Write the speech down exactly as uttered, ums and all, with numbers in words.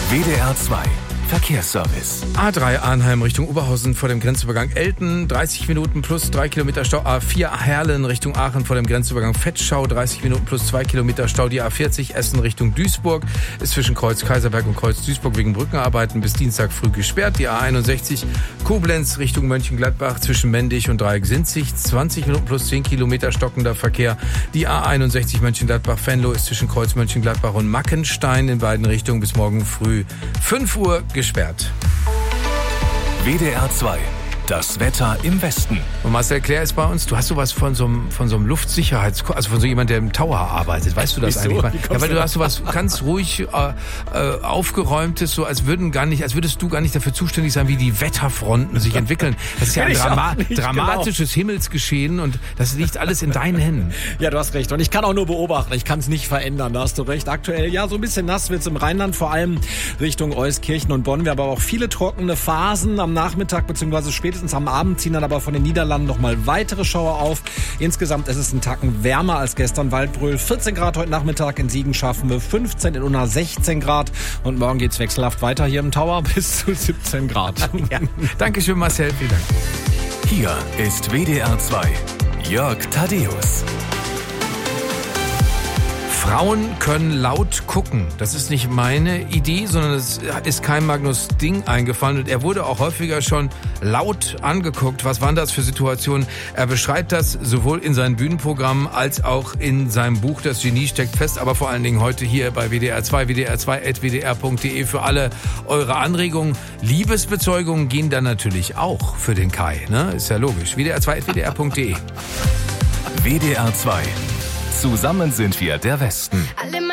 W D R zwei Verkehrsservice. A drei Arnheim Richtung Oberhausen vor dem Grenzübergang Elten, dreißig Minuten plus drei Kilometer Stau. A vier Herlen Richtung Aachen vor dem Grenzübergang Vetschau, dreißig Minuten plus zwei Kilometer Stau. Die A vierzig Essen Richtung Duisburg ist zwischen Kreuz Kaiserberg und Kreuz Duisburg wegen Brückenarbeiten bis Dienstag früh gesperrt. Die A einundsechzig Koblenz Richtung Mönchengladbach zwischen Mendig und Dreieck-Sinzig, zwanzig Minuten plus zehn Kilometer stockender Verkehr. Die A einundsechzig Mönchengladbach-Venlo ist zwischen Kreuz Mönchengladbach und Mackenstein in beiden Richtungen bis morgen früh fünf Uhr gesperrt. W D R zwei. Das Wetter im Westen. Und Marcel Claire ist bei uns. Du hast sowas von so einem, von so einem Luftsicherheits... Also von so jemand, der im Tower arbeitet. Weißt du das Wieso? eigentlich? Ja, weil du hast sowas ganz ruhig äh, äh, aufgeräumtes, so als würden gar nicht, als würdest du gar nicht dafür zuständig sein, wie die Wetterfronten sich entwickeln. Das ist ja ein Drama nicht, dramatisches genau. Himmelsgeschehen und das liegt alles in deinen Händen. Ja, du hast recht. Und ich kann auch nur beobachten. Ich kann es nicht verändern. Da hast du recht. Aktuell, ja, so ein bisschen nass wird's im Rheinland, vor allem Richtung Euskirchen und Bonn. Wir haben aber auch viele trockene Phasen am Nachmittag bzw. spätestens am Abend ziehen dann aber von den Niederlanden nochmal weitere Schauer auf. Insgesamt ist es ein Tacken wärmer als gestern. Waldbröl vierzehn Grad heute Nachmittag, in Siegen schaffen wir fünfzehn, in Unna sechzehn Grad und morgen geht's wechselhaft weiter hier im Tower bis zu siebzehn Grad. Ja. Dankeschön, Marcel. Vielen Dank. Hier ist W D R zwei. Jörg Thaddeus. Frauen können laut gucken. Das ist nicht meine Idee, sondern es ist kein Magnus Ding eingefallen. Und er wurde auch häufiger schon laut angeguckt. Was waren das für Situationen? Er beschreibt das sowohl in seinem Bühnenprogramm als auch in seinem Buch Das Genie steckt fest. Aber vor allen Dingen heute hier bei W D R zwei, W D R zwei at W D R punkt D E für alle eure Anregungen. Liebesbezeugungen gehen dann natürlich auch für den Kai. Ne? Ist ja logisch. W D R zwei at W D R punkt D E. W D R zwei. Zusammen sind wir der Westen.